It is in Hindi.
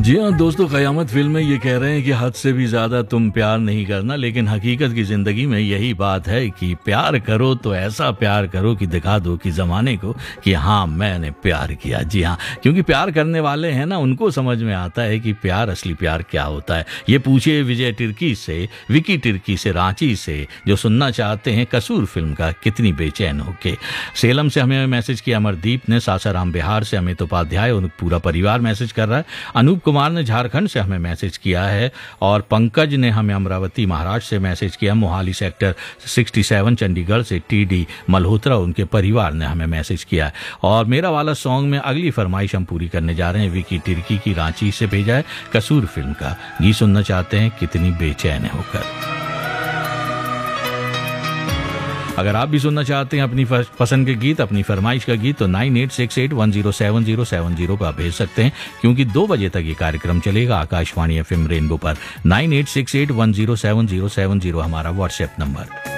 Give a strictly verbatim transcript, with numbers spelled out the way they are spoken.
जी हाँ दोस्तों, क़यामत फिल्म में ये कह रहे हैं कि हद से भी ज़्यादा तुम प्यार नहीं करना, लेकिन हकीकत की ज़िंदगी में यही बात है कि प्यार करो तो ऐसा प्यार करो कि दिखा दो कि ज़माने को कि हाँ मैंने प्यार किया। जी हाँ, क्योंकि प्यार करने वाले हैं ना, उनको समझ में आता है कि प्यार, असली प्यार क्या होता है। ये पूछिए विजय तिर्की से, विकी तिर्की से, रांची से, जो सुनना चाहते हैं कसूर फिल्म का कितनी बेचैन होके। सेलम से हमें मैसेज किया अमरदीप ने, सासाराम बिहार से अमित उपाध्याय और पूरा परिवार मैसेज कर रहा है। अनूप कुमार ने झारखंड से हमें मैसेज किया है और पंकज ने हमें अमरावती महाराष्ट्र से मैसेज किया। मोहाली सेक्टर सड़सठ चंडीगढ़ से टी डी मल्होत्रा, उनके परिवार ने हमें मैसेज किया है। और मेरा वाला सॉन्ग में अगली फरमाइश हम पूरी करने जा रहे हैं। विकी तिर्की की रांची से भेजा है, कसूर फिल्म का गीत सुनना चाहते हैं कितनी बेचैन होकर। अगर आप भी सुनना चाहते हैं अपनी पसंद के गीत, अपनी फरमाइश का गीत, तो nine eight six eight one zero seven zero seven zero पर आप भेज सकते हैं, क्योंकि दो बजे तक ये कार्यक्रम चलेगा आकाशवाणी एफएम रेनबो पर। Nine eight six eight one zero seven zero seven zero हमारा व्हाट्सएप नंबर।